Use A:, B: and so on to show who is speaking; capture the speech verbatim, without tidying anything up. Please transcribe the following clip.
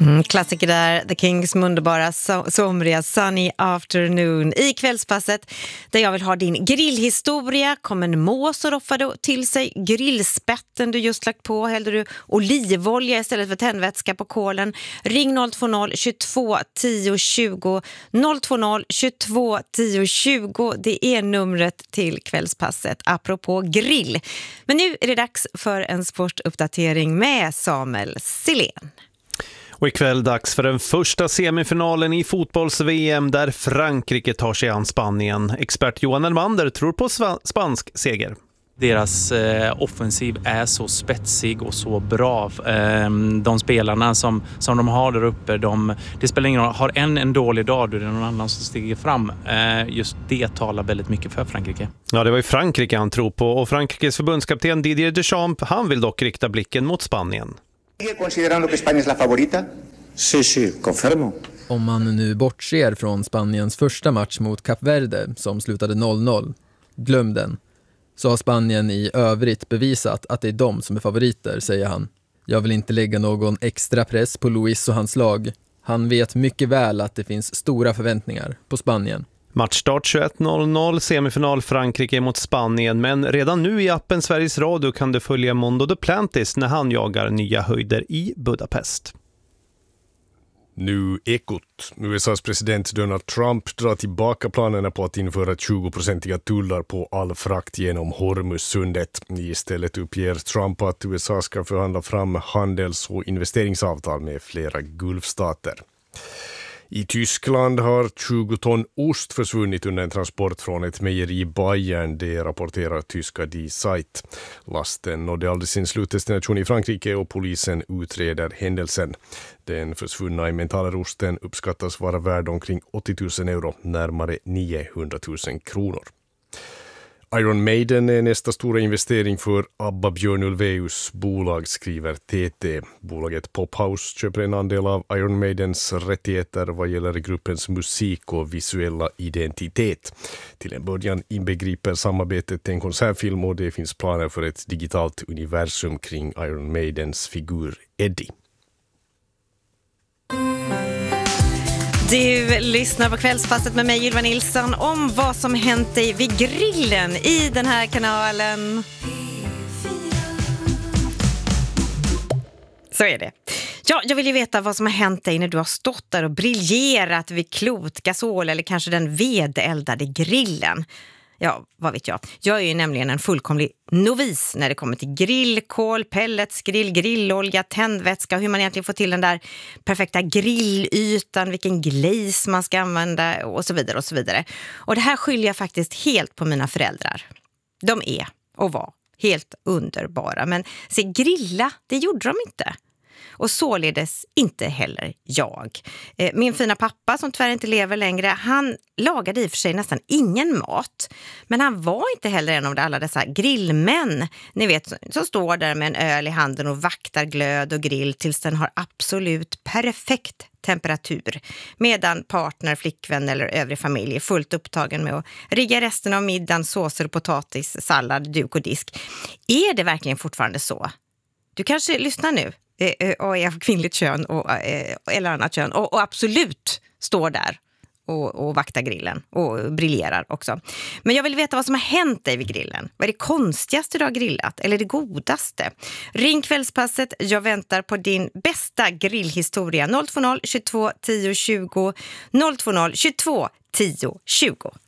A: Mm, klassiker där, The Kings underbara so- somriga Sunny Afternoon i kvällspasset där jag vill ha din grillhistoria. Kom en mås och roffade till sig grillspetten du just lagt på. Hällde du olivolja istället för tändvätska på kolen. Ring noll två noll tjugotvå tio tjugo noll två noll tjugotvå tio tjugo. Det är numret till kvällspasset apropå grill. Men nu är det dags för en sportuppdatering med Samuel Silén.
B: Och ikväll dags för den första semifinalen i fotbolls-V M där Frankrike tar sig an Spanien. Expert Johan Elmander tror på sva- spansk seger.
C: Deras eh, offensiv är så spetsig och så bra. Eh, de spelarna som, som de har där uppe, de, det spelar ingen roll. Har en en dålig dag, då är det någon annan som stiger fram. Eh, just det talar väldigt mycket för Frankrike.
B: Ja, det var ju Frankrike han tror på. Och Frankrikes förbundskapten Didier Deschamps, han vill dock rikta blicken mot Spanien.
D: Considerando que España es la favorita? Sí, sí, confirmo.
E: Om man nu bortser från Spaniens första match mot Kap Verde som slutade noll noll, glöm den. Så har Spanien i övrigt bevisat att det är de som är favoriter, säger han. Jag vill inte lägga någon extra press på Luis och hans lag. Han vet mycket väl att det finns stora förväntningar på Spanien.
B: Matchstart tjugoett noll noll, semifinal Frankrike mot Spanien. Men redan nu i appen Sveriges Radio kan du följa Mondo Duplantis när han jagar nya höjder i Budapest.
F: Nu Ekot. U S A:s president Donald Trump drar tillbaka planerna på att införa tjugo-procentiga tullar på all frakt genom Hormuzsundet. Istället uppger Trump att U S A ska förhandla fram handels- och investeringsavtal med flera gulfstater. I Tyskland har tjugo ton ost försvunnit under en transport från ett mejeri i Bayern, det rapporterar tyska Die Zeit. Lasten nådde aldrig sin slutdestination i Frankrike och polisen utreder händelsen. Den försvunna emmentaler-osten uppskattas vara värd omkring åttio tusen euro, närmare niohundratusen kronor. Iron Maiden är nästa stora investering för Abba Björn Ulvaeus bolag, skriver T T. Bolaget Pophouse köper en andel av Iron Maidens rättigheter vad gäller gruppens musik och visuella identitet. Till en början inbegriper samarbetet en konsertfilm och det finns planer för ett digitalt universum kring Iron Maidens figur Eddie.
A: Du lyssnar på kvällspasset med mig, Ylva Nilsson, om vad som hänt dig vid grillen i den här kanalen. Så är det. Ja, jag vill ju veta vad som har hänt dig när du har stått där och briljerat vid klot, gasol eller kanske den vedeldade grillen. Ja, vad vet jag. Jag är ju nämligen en fullkomlig novis när det kommer till grillkol, pellets, grill, grillolja, tändvätska, hur man egentligen får till den där perfekta grillytan, vilken glaze man ska använda och så vidare och så vidare. Och det här skyller jag faktiskt helt på mina föräldrar. De är och var helt underbara, men se, grilla, det gjorde de inte. Och således inte heller jag. Min fina pappa som tyvärr inte lever längre, han lagade i och för sig nästan ingen mat. Men han var inte heller en av alla dessa grillmän, ni vet, som står där med en öl i handen och vaktar glöd och grill tills den har absolut perfekt temperatur. Medan partner, flickvän eller övrig familj är fullt upptagen med att rigga resten av middagen, såser, potatis, sallad, duk och disk. Är det verkligen fortfarande så? Du kanske lyssnar nu och är av kvinnligt kön och, eller annat kön och, och absolut står där och, och vaktar grillen och briljerar också. Men jag vill veta vad som har hänt dig vid grillen. Vad är det konstigaste du har grillat eller det godaste? Ring kvällspasset, jag väntar på din bästa grillhistoria. noll två noll tjugotvå tio tjugo noll två noll tjugotvå tio tjugo.